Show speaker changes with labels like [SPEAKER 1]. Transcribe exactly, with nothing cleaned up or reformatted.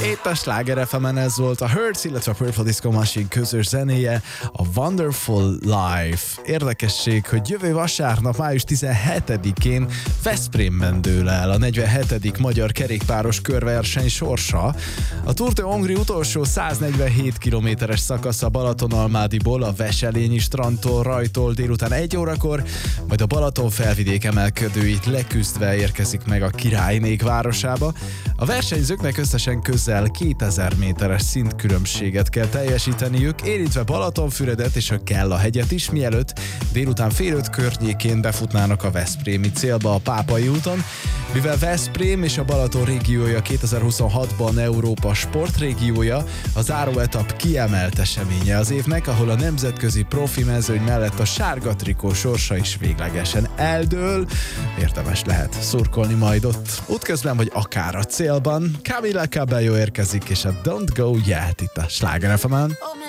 [SPEAKER 1] Itt a Sláger ef emen ez volt a Hurts, illetve a Purple Disco Machine közös zenéje, a Wonderful Life. Érdekesség, hogy jövő vasárnap, május tizenhetedikén Veszprémben dől el a negyvenhetedik magyar kerékpáros körverseny sorsa. A Tour de Hongrie utolsó száznegyvenhét kilométeres szakasza Balatonalmádiból, a Veselényi strandtól rajtól délután egy órakor, majd a Balaton felvidék emelkedőit leküzdve érkezik meg a Királynék városába. A versenyzőknek összesen közel kétezer méteres szintkülönbséget kell teljesíteniük, érintve Balatonfüredet és a Kella-hegyet is, mielőtt délután fél öt környékén befutnának a veszprémi célba a Pápai úton. Mivel Veszprém és a Balaton régiója kétezer-huszonhatban Európa sportrégiója, a záróetap kiemelt eseménye az évnek, ahol a nemzetközi profi mezőny mellett a sárga trikó sorsa is véglegesen eldől. Érdemes lehet szurkolni majd ott, útközben vagy akár a célban. Camila Cabello érkezik, és a Don't Go Yet itt a Sláger ef emen.